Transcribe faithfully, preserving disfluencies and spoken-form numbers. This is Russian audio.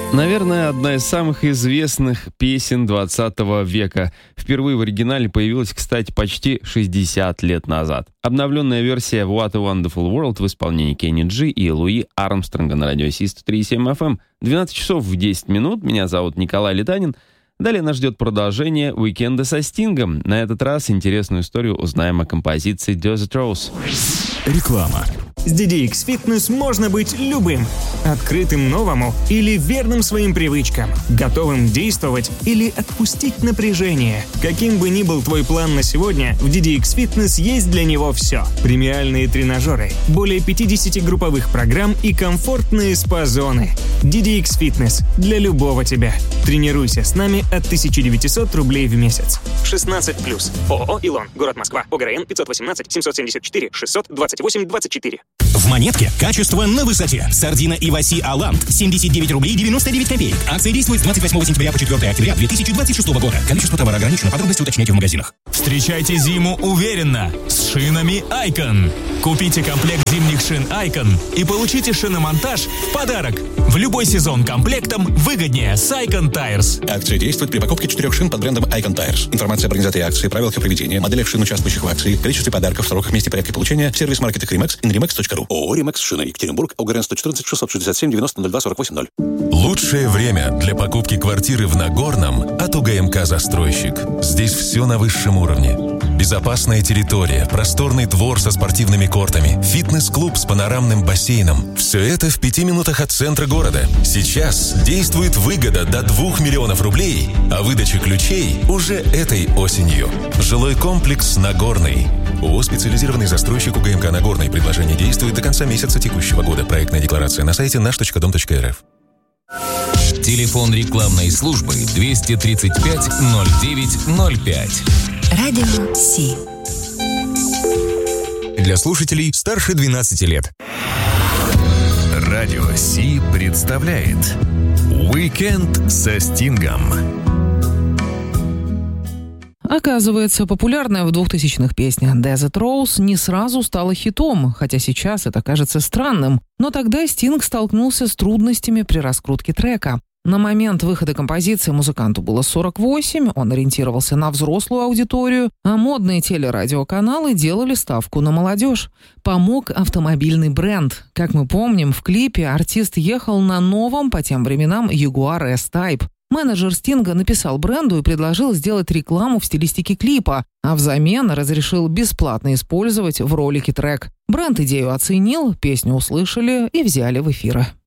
Наверное, одна из самых известных песен двадцатого века. Впервые в оригинале появилась, кстати, почти шестьдесят лет назад. Обновленная версия «What a Wonderful World» в исполнении Кенни Джи и Луи Армстронга на радио Си сто три и семь эф эм. двенадцать часов в десять минут. Меня зовут Николай Литанин. Далее нас ждет продолжение «Уикенда со Стингом». На этот раз интересную историю узнаем о композиции «Desert Rose». Реклама. С ди ди икс Fitness можно быть любым. Открытым новому или верным своим привычкам. Готовым действовать или отпустить напряжение. Каким бы ни был твой план на сегодня, в ди ди икс Fitness есть для него все. Премиальные тренажеры, более пятьдесят групповых программ и комфортные спа-зоны. ди ди икс Fitness для любого тебя. Тренируйся с нами от тысяча девятьсот рублей в месяц. шестнадцать плюс. ООО «Илон». Город Москва. ОГРН пятьсот восемнадцать семьсот семьдесят четыре шестьсот двадцать восемь двадцать четыре. В Монетке качество на высоте. Сардина Иваси Алант семьдесят девять рублей девяносто девять копеек. Акция действует с двадцать восьмого сентября по четвёртого октября две тысячи двадцать шестого года. Количество товара ограничено. Подробности уточняйте в магазинах. Встречайте зиму уверенно с шинами Icon. Купите комплект зимних шин Icon и получите шиномонтаж в подарок. В любой сезон комплектом выгоднее с Icon Tires. Акция действует при покупке четырех шин под брендом Icon Tires. Информация об организации акции, правилах и проведения, моделях шин, участвующих в акции, количестве подарков, сроках, месте, порядке получения, сервис маркетинг Римекс, инримекс точка ру. ООО «Римекс» шины. Екатеринбург, ОГРН сто четырнадцать шестьсот шестьдесят семь девяносто ноль два сорок восемь ноль. Лучшее время для покупки квартиры в Нагорном от УГМК «Застройщик». Здесь все на высшем уровне. Безопасная территория, просторный двор со спортивными кортами, фитнес-клуб с панорамным бассейном. Все это в пяти минутах от центра города. Сейчас действует выгода до двух миллионов рублей, а выдача ключей уже этой осенью. Жилой комплекс «Нагорный». ООО «Специализированный застройщик» УГМК «Нагорный». Предложение действует до конца месяца текущего года. Проектная декларация на сайте наш точка дом точка эр эф. Телефон рекламной службы двести тридцать пять ноль девять ноль пять. Радио Си. Для слушателей старше двенадцати лет. Радио Си представляет «Уикенд со Стингом». Оказывается, популярная в двухтысячных песня «Desert Rose» не сразу стала хитом, хотя сейчас это кажется странным. Но тогда Стинг столкнулся с трудностями при раскрутке трека. На момент выхода композиции музыканту было сорок восемь, он ориентировался на взрослую аудиторию, а модные телерадиоканалы делали ставку на молодежь. Помог автомобильный бренд. Как мы помним, в клипе артист ехал на новом по тем временам Jaguar эс-Type. Менеджер Стинга написал бренду и предложил сделать рекламу в стилистике клипа, а взамен разрешил бесплатно использовать в ролике трек. Бренд идею оценил, песню услышали и взяли в эфир.